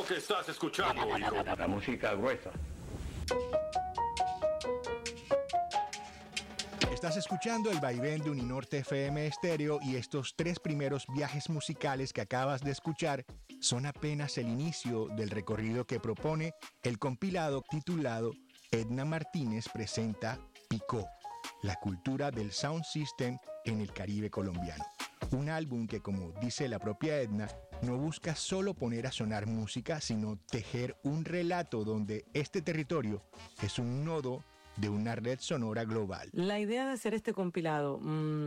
que estás escuchando, hijo. La música gruesa. Estás escuchando el vaivén de Uninorte FM Estéreo y estos 3 primeros viajes musicales que acabas de escuchar son apenas el inicio del recorrido que propone el compilado titulado Edna Martínez presenta Picó, la cultura del sound system en el Caribe colombiano. Un álbum que, como dice la propia Edna, no busca solo poner a sonar música, sino tejer un relato donde este territorio es un nodo de una red sonora global. La idea de hacer este compilado,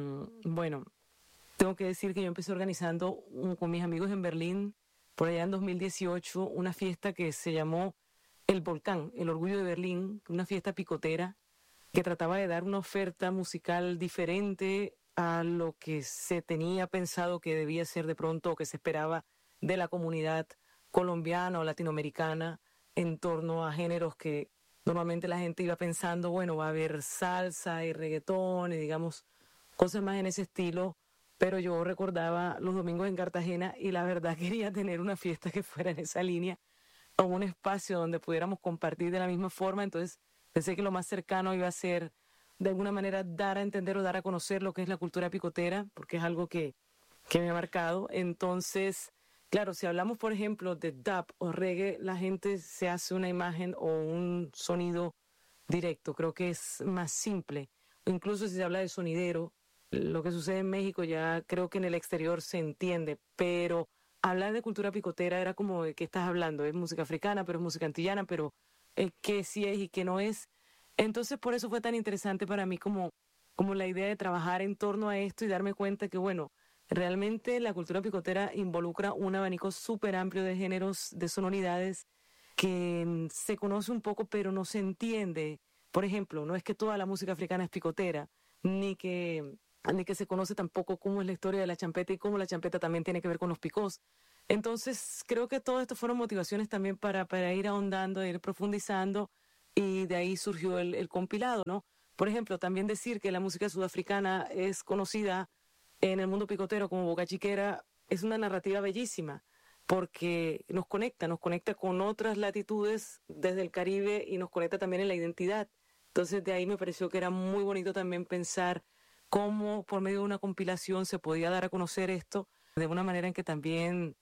bueno, tengo que decir que yo empecé organizando con mis amigos en Berlín, por allá en 2018, una fiesta que se llamó El Volcán, el Orgullo de Berlín, una fiesta picotera que trataba de dar una oferta musical diferente a lo que se tenía pensado que debía ser de pronto o que se esperaba de la comunidad colombiana o latinoamericana en torno a géneros que normalmente la gente iba pensando, bueno, va a haber salsa y reggaetón y digamos cosas más en ese estilo, pero yo recordaba los domingos en Cartagena y la verdad quería tener una fiesta que fuera en esa línea o un espacio donde pudiéramos compartir de la misma forma, entonces pensé que lo más cercano iba a ser de alguna manera dar a entender o dar a conocer lo que es la cultura picotera, porque es algo que me ha marcado. Entonces, claro, si hablamos, por ejemplo, de dub o reggae, la gente se hace una imagen o un sonido directo. Creo que es más simple. Incluso si se habla de sonidero, lo que sucede en México ya creo que en el exterior se entiende, pero hablar de cultura picotera era como de qué estás hablando. Es música africana, pero es música antillana, pero qué sí es y qué no es. Entonces, por eso fue tan interesante para mí como la idea de trabajar en torno a esto y darme cuenta que, bueno, realmente la cultura picotera involucra un abanico súper amplio de géneros, de sonoridades que se conoce un poco pero no se entiende. Por ejemplo, no es que toda la música africana es picotera, ni que se conoce tampoco cómo es la historia de la champeta y cómo la champeta también tiene que ver con los picós. Entonces, creo que todo esto fueron motivaciones también para ir ahondando, ir profundizando y de ahí surgió el compilado, ¿no? Por ejemplo, también decir que la música sudafricana es conocida en el mundo picotero como Boca Chiquera es una narrativa bellísima porque nos conecta con otras latitudes desde el Caribe y nos conecta también en la identidad. Entonces de ahí me pareció que era muy bonito también pensar cómo por medio de una compilación se podía dar a conocer esto de una manera en que también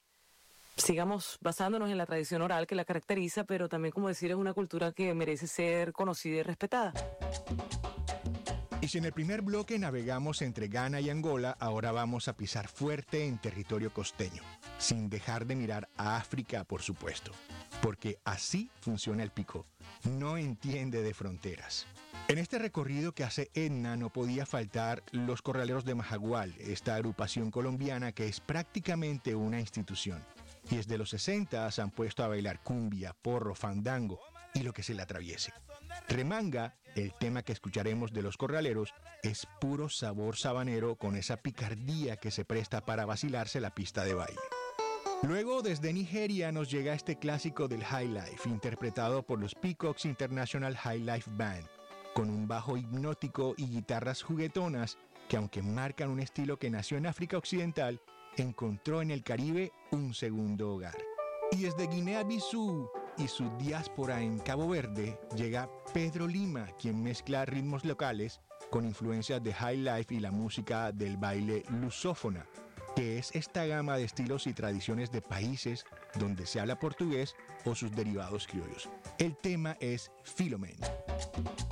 sigamos basándonos en la tradición oral que la caracteriza, pero también, como decir, es una cultura que merece ser conocida y respetada. Y si en el primer bloque navegamos entre Ghana y Angola, ahora vamos a pisar fuerte en territorio costeño, sin dejar de mirar a África, por supuesto, porque así funciona el picó, no entiende de fronteras. En este recorrido que hace Edna no podía faltar los Corraleros de Majagual, esta agrupación colombiana que es prácticamente una institución. Y desde los 60 se han puesto a bailar cumbia, porro, fandango y lo que se le atraviese. Remanga, el tema que escucharemos de los Corraleros, es puro sabor sabanero con esa picardía que se presta para vacilarse la pista de baile. Luego, desde Nigeria nos llega este clásico del High Life, interpretado por los Peacocks International High Life Band, con un bajo hipnótico y guitarras juguetonas que, aunque marcan un estilo que nació en África Occidental, encontró en el Caribe un segundo hogar. Y desde Guinea-Bissau y su diáspora en Cabo Verde llega Pedro Lima, quien mezcla ritmos locales con influencias de high life y la música del baile lusófona, que es esta gama de estilos y tradiciones de países donde se habla portugués o sus derivados criollos. El tema es Philomene.